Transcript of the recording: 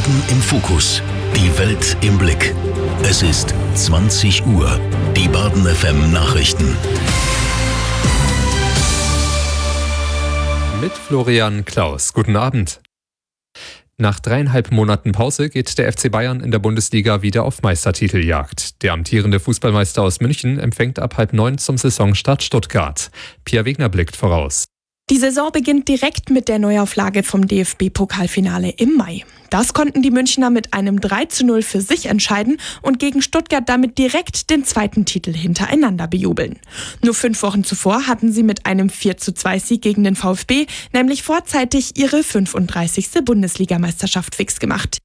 Baden im Fokus. Die Welt im Blick. Es ist 20 Uhr. Die Baden FM Nachrichten. Mit Florian Klaus. Guten Abend. Nach 3,5 Monaten Pause geht der FC Bayern in der Bundesliga wieder auf Meistertiteljagd. Der amtierende Fußballmeister aus München empfängt ab 8:30 zum Saisonstart Stuttgart. Pia Wegner blickt voraus. Die Saison beginnt direkt mit der Neuauflage vom DFB-Pokalfinale im Mai. Das konnten die Münchner mit einem 3:0 für sich entscheiden und gegen Stuttgart damit direkt den zweiten Titel hintereinander bejubeln. Nur 5 Wochen zuvor hatten sie mit einem 4:2-Sieg gegen den VfB nämlich vorzeitig ihre 35. Bundesligameisterschaft fix gemacht.